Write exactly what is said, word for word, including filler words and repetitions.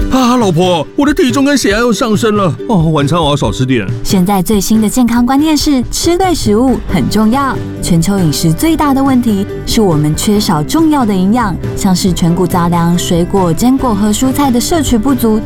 啊，老婆，我的体重跟血压又上升了哦，晚餐我要少吃点。 现在最新的健康观念是，吃对食物很重要。全球饮食最大的问题是我们缺少重要的营养，像是全谷杂粮、水果、坚果和蔬菜的摄取不足，